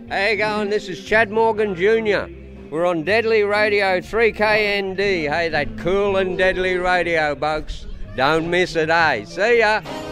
How you going? This is Chad Morgan Jr. We're on Deadly Radio 3KND. Hey, that cool and deadly radio, bugs. Don't miss it, eh? See ya!